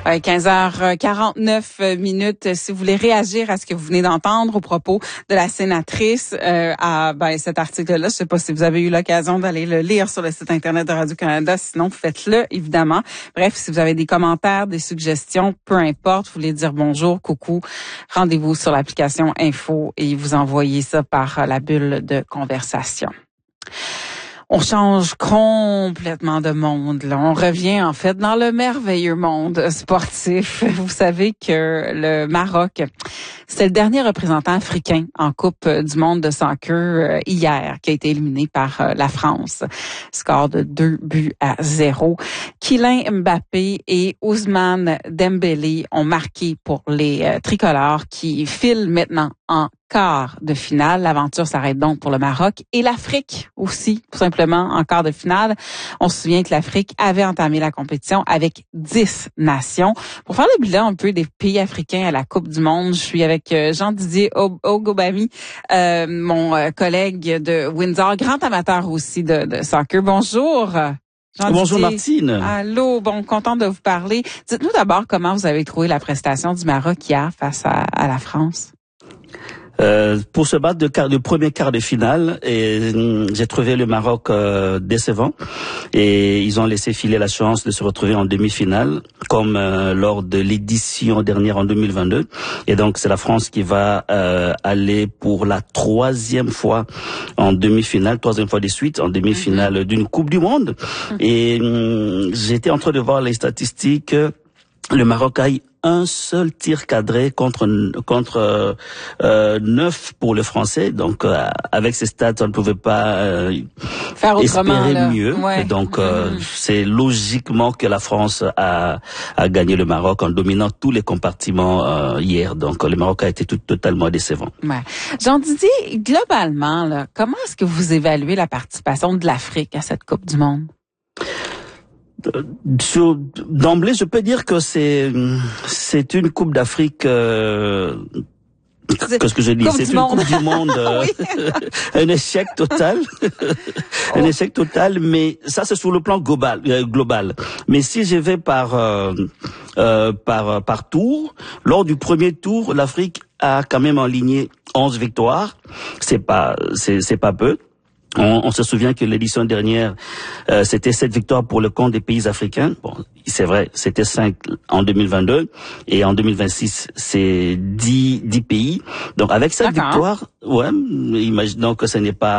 15h49 . Si vous voulez réagir à ce que vous venez d'entendre au propos de la sénatrice, à cet article-là, je sais pas si vous avez eu l'occasion d'aller le lire sur le site Internet de Radio-Canada, sinon faites-le, évidemment. Bref, si vous avez des commentaires, des suggestions, peu importe, vous voulez dire bonjour, coucou, rendez-vous sur l'application Info et vous envoyez ça par la bulle de conversation. On change complètement de monde, là. On revient, en fait, dans le merveilleux monde sportif. Vous savez que le Maroc, c'était le dernier représentant africain en Coupe du monde de soccer hier, qui a été éliminé par la France. Score de 2-0. Kylian Mbappé et Ousmane Dembélé ont marqué pour les tricolores qui filent maintenant en quart de finale. L'aventure s'arrête donc pour le Maroc et l'Afrique aussi, tout simplement, en quart de finale. On se souvient que l'Afrique avait entamé la compétition avec 10 nations. Pour faire le bilan un peu des pays africains à la Coupe du monde, je suis avec Jean-Didier Ogobami, mon collègue de Windsor, grand amateur aussi de soccer. Bonjour. Bonjour Martine. Allô, bon, content de vous parler. Dites-nous d'abord comment vous avez trouvé la prestation du Maroc hier face à la France. Pour se battre de premier quart de finale, et j'ai trouvé le Maroc décevant et ils ont laissé filer la chance de se retrouver en demi-finale comme lors de l'édition dernière en 2022, et donc c'est la France qui va aller pour la troisième fois de suite en demi-finale d'une Coupe du Monde. Et j'étais en train de voir les statistiques. Le Maroc a eu un seul tir cadré contre 9 pour le Français. Donc, avec ces stats, on ne pouvait pas faire autrement, espérer mieux. Ouais. Et donc, c'est logiquement que la France a gagné le Maroc en dominant tous les compartiments hier. Donc, le Maroc a été totalement décevant. Ouais. Jean-Didier, globalement, là, comment est-ce que vous évaluez la participation de l'Afrique à cette Coupe du monde? D'emblée, je peux dire que c'est une Coupe d'Afrique. Qu'est-ce que je dis? C'est une Coupe du Monde, un échec total, un échec total. Mais ça, c'est sur le plan global. Mais si je vais par tour, lors du premier tour, l'Afrique a quand même enligné 11 victoires. C'est pas peu. On se souvient que l'édition dernière, c'était 7 victoires pour le compte des pays africains. Bon, c'est vrai, c'était 5 en 2022. Et en 2026, c'est 10 pays. Donc, avec cette victoire, imaginons que ce n'est pas